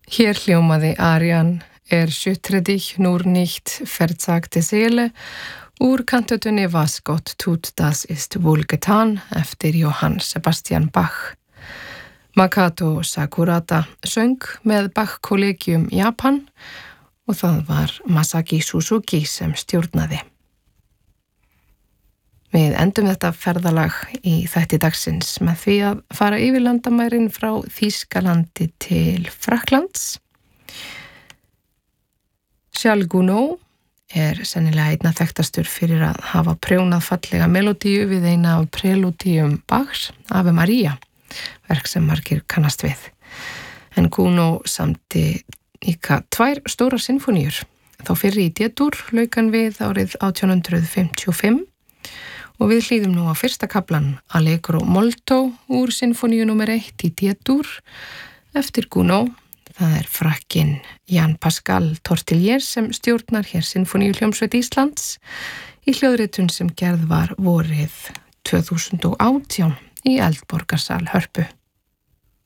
Hér hljómaði Arian schüttre dich nur nicht, verzagte Seele úr kantötunni Was Gott tut, das ist wohl getan eftir Johann Sebastian Bach. Makoto Sakurada söng með Bach Collegium Japan og það var Masaki Suzuki sem stjórnaði. Við endum þetta ferðalag í þætti dagsins með því að fara yfir landamærin frá Þýskalandi til Frakklands. Charles Gounod sennilega einna þekktastur fyrir að hafa prjónað fallega melodíu við eina af prelúdíum Bachs, Ave Maria, verk sem margir kannast við. En Gounod samdi líka 2 stórar sinfóníur. Þá fyrri í D-dúr lauk hann við árið 1855 og við hlýðum nú á fyrsta kaflan Allegro molto úr sinfóníu nr. 1 í D-dúr eftir Gounod. Það frakkinn Jan Pascal Tortelier sem stjórnar hér Sinfóníuhljómsveit Íslands í hljóðritun sem gerð var vorið 2018 í Eldborgarsal Hörpu.